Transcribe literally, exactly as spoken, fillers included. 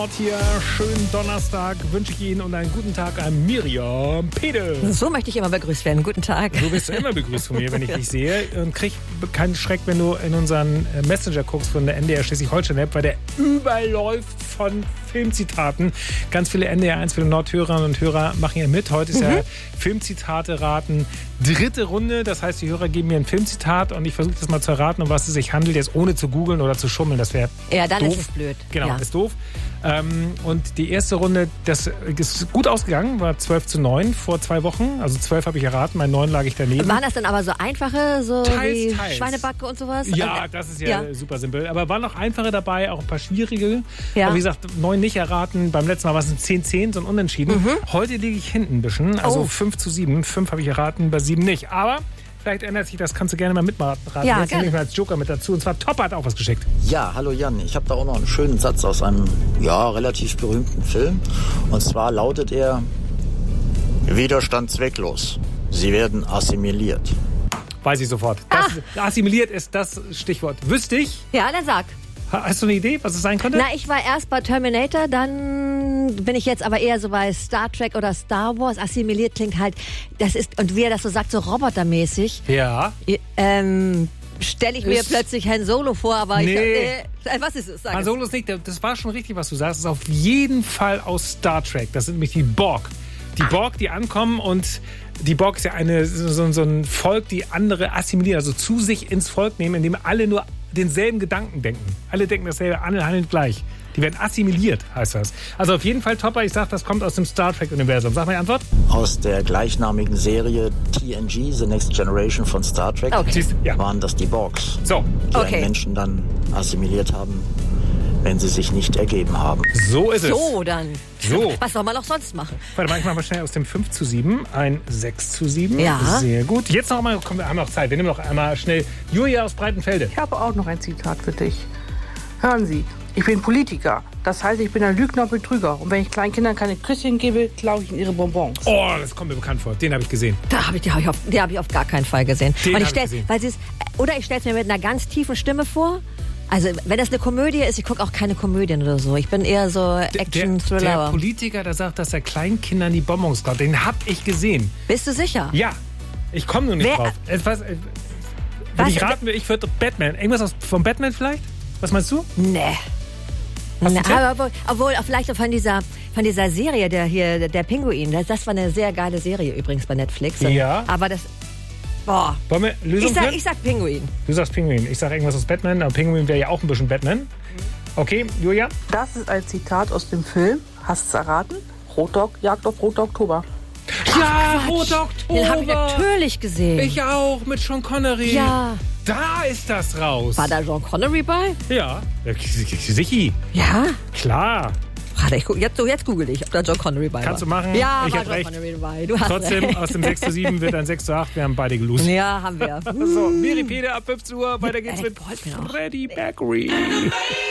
Hier, schönen Donnerstag wünsche ich Ihnen und einen guten Tag an Miriam Pede. So möchte ich immer begrüßt werden. Guten Tag. Du bist immer begrüßt von mir, wenn ich dich sehe. Und krieg keinen Schreck, wenn du in unseren Messenger guckst von der N D R Schleswig-Holstein-App, weil der überläuft von Filmzitaten. Ganz viele N D R eins für Nordhörerinnen und Hörer machen hier mit. Heute ist mhm. ja Filmzitate raten. Dritte Runde, das heißt, die Hörer geben mir ein Filmzitat und ich versuche das mal zu erraten, um was es sich handelt, jetzt ohne zu googeln oder zu schummeln. Das wäre Ja, dann doof. ist es blöd. Genau, ja. ist doof. Ähm, und die erste Runde, das ist gut ausgegangen, war zwölf zu neun vor zwei Wochen. Also zwölf habe ich erraten, bei neun lag ich daneben. Waren das dann aber so einfache, so teils, wie teils. Schweinebacke und sowas? Ja, das ist ja, ja super simpel. Aber waren noch einfache dabei, auch ein paar schwierige. Ja. Aber wie gesagt, neun nicht erraten. Beim letzten Mal war es ein zehn zehn, so ein Unentschieden. Mhm. Heute liege ich hinten ein bisschen, also oh. fünf zu sieben. fünf habe ich erraten, bei sieben nicht. Aber vielleicht ändert sich das, kannst du gerne mal mitraten. Ja, Jetzt gerne. nehme ich mal als Joker mit dazu. Und zwar Top hat auch was geschickt. Ja, hallo Jan. Ich habe da auch noch einen schönen Satz aus einem ja, relativ berühmten Film. Und zwar lautet er: Widerstand zwecklos. Sie werden assimiliert. Weiß ich sofort. Das, ah. Assimiliert ist das Stichwort. Wüsste ich. Ja, dann sag. Hast du eine Idee, was es sein könnte? Na, ich war erst bei Terminator, dann bin ich jetzt aber eher so bei Star Trek oder Star Wars. Assimiliert klingt halt, das ist, und wie er das so sagt, so robotermäßig. Ja. Ähm, stelle ich mir ist plötzlich Han Solo vor, aber nee. ich, äh, was ist es? Sag Han Solo ist nicht, das war schon richtig, was du sagst. Das ist auf jeden Fall aus Star Trek. Das sind nämlich die Borg. Die Borg, die ankommen, und die Borg ist ja eine, so, so ein Volk, die andere assimilieren, also zu sich ins Volk nehmen, indem alle nur denselben Gedanken denken. Alle denken dasselbe, alle handeln gleich. Die werden assimiliert, heißt das. Also auf jeden Fall Topper. Ich sag, das kommt aus dem Star Trek-Universum. Sag mal die Antwort. Aus der gleichnamigen Serie T N G, The Next Generation von Star Trek, okay. ja. waren das die Borgs, so. die okay. einen Menschen dann assimiliert haben, wenn sie sich nicht ergeben haben. So ist es. So, dann. So. Was soll man auch sonst machen? Warte mal, ich mach mal schnell aus dem fünf zu sieben ein sechs zu sieben. Ja. Sehr gut. Jetzt noch einmal, komm, wir haben noch Zeit. Wir nehmen noch einmal schnell Julia aus Breitenfelde. Ich habe auch noch ein Zitat für dich. Hören Sie, ich bin Politiker. Das heißt, ich bin ein Lügner und Betrüger. Und wenn ich kleinen Kindern keine Küsschen gebe, klaue ich ihnen ihre Bonbons. Oh, das kommt mir bekannt vor. Den habe ich gesehen. Da habe ich, die habe ich, auf, die hab ich auf gar keinen Fall gesehen. Den Und ich hab ich stell, gesehen. weil sie es, oder ich stelle es mir mit einer ganz tiefen Stimme vor. Also, wenn das eine Komödie ist, ich gucke auch keine Komödien oder so. Ich bin eher so Action, der, Thriller. Der Politiker, der sagt, dass er kleinen Kindern die Bonbons klaut, den hab ich gesehen. Bist du sicher? Ja, ich komme nur nicht Wer- drauf. Etwas, äh, Was? wenn ich raten will, ich würde Batman. Irgendwas aus, von Batman vielleicht? Was meinst du? Nee. Hast du Nee, einen Tipp? aber obwohl, obwohl auch vielleicht von dieser, von dieser Serie, der hier, der Pinguin. Das, das war eine sehr geile Serie übrigens bei Netflix. Ja. Aber das, boah. Wollen wir Lösung Ich sag, finden? ich sag Pinguin. Du sagst Pinguin. Ich sag irgendwas aus Batman. Aber Pinguin wäre ja auch ein bisschen Batman. Okay, Julia? Das ist ein Zitat aus dem Film. Hast du es erraten? Rotdog, Jagd auf Roter Oktober. Ja, Roter Oktober. Den habe ich natürlich gesehen. Ich auch, mit Sean Connery. Ja. Da ist das raus. War da Sean Connery bei? Ja, ja, sicher. Ja. Klar. Warte, ich guck, jetzt, so, jetzt google ich, ob da John Connery bei Kannst du war. machen. Ja, Ich war hab John recht. Connery dabei. Du hast Trotzdem, recht. aus dem sechs zu sieben wird ein sechs zu acht. Wir haben beide gelost. Ja, haben wir. So, Miri Pede ab fünfzehn Uhr. Weiter geht's Ey, mit freut mich auch. Freddie Mercury.